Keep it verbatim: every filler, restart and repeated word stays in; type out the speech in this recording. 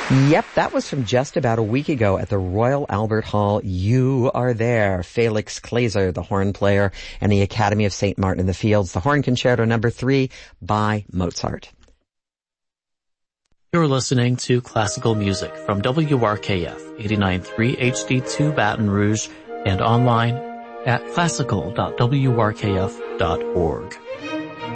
Yep, that was from just about a week ago at the Royal Albert Hall. You Are There. Felix Kleiser, the horn player, and the Academy of Saint Martin in the Fields. The Horn Concerto number three by Mozart. You're listening to classical music from W R K F eighty-nine point three H D two Baton Rouge and online at classical dot w r k f dot org.